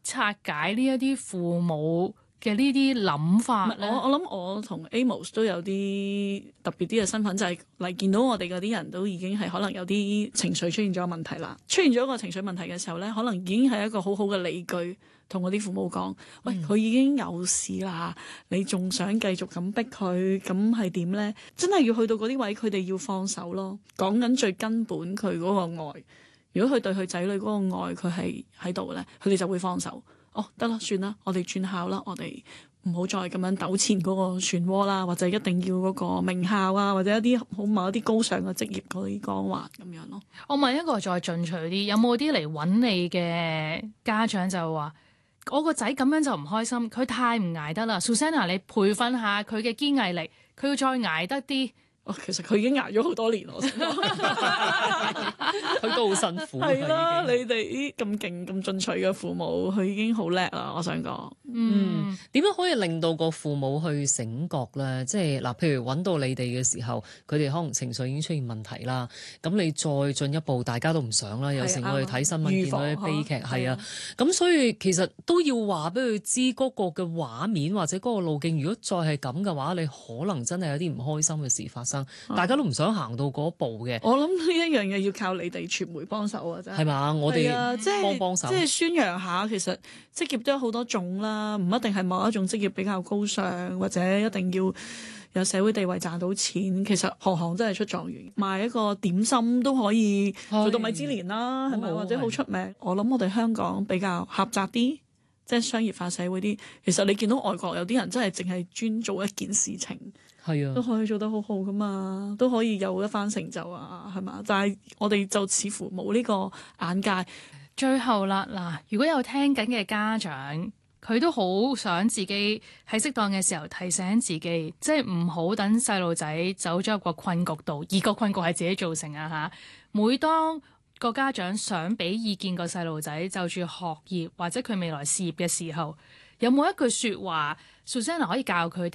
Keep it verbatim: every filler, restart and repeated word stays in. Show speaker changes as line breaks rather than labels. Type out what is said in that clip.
拆解呢一啲父母嘅呢啲諗法咧？
我我諗我同 Amos 都有啲特別啲嘅身份，就係嚟見到我哋嗰啲人都已經係可能有啲情緒出現咗問題啦。出現咗一個情緒問題嘅時候咧，可能已經係一個好好嘅理據，同我啲父母講：喂，佢已經有事啦，你仲想繼續咁逼佢，咁係點咧？真係要去到嗰啲位，佢哋要放手咯。講緊最根本佢嗰個愛，如果佢對佢仔女嗰個愛佢係喺度咧，佢哋就會放手。哦，得啦，算啦，我哋轉校啦，我哋唔好再咁樣糾纏嗰個漩渦啦，或者一定要嗰個名校啊，或者一啲好某一啲高尚嘅職業嗰啲光環咁樣咯。
我問一個再進取啲，有冇啲嚟揾你嘅家長就話我個仔咁樣就唔開心，佢太唔捱得啦。Susanna， 你培訓下佢嘅堅毅力，佢要再捱得啲。
哦，其實佢已經捱咗好多年咯，我想講
佢都好辛苦。
係啦，你哋啲咁勁咁進取嘅父母，佢已經好叻啦。我想講，
嗯，點樣可以令到個父母去醒覺咧？即係嗱，譬如揾到你哋嘅時候，佢哋可能情緒已經出現問題啦。咁你再進一步，大家都唔想啦。有時我哋睇新聞見到啲悲劇，係啊。咁所以其實都要話俾佢知嗰個嘅畫面或者嗰個路徑。如果再係咁嘅話，你可能真係有啲唔開心嘅事發生。大家都唔想行到嗰步嘅。
我諗呢一樣嘢要靠你哋傳媒幫手啊，真係。
係嘛？我哋幫幫手，
即係宣揚下，其實職業都有好多種啦，唔一定係某一種職業比較高尚，或者一定要有社會地位賺到錢。其實行行真係出狀元，賣一個點心都可以做到米芝蓮啦，係咪？或者好出名。我諗我哋香港比較狹窄啲，即係商業化社會啲。其實你見到外國有啲人真係淨係專做一件事情。
係啊，
都可以做得好好噶嘛，都可以有一番成就啊，係嘛？但係我哋就似乎冇呢個眼界。
最後啦，嗱，如果有聽緊嘅家長，佢都好想自己喺適當嘅時候提醒自己，即係唔好等細路仔走咗入個困局度，而個困局係自己造成啊嚇。每當個家長想俾意見個細路仔就住學業或者佢未來事業嘅時候，有冇一句説話 Susanna 可以教佢哋？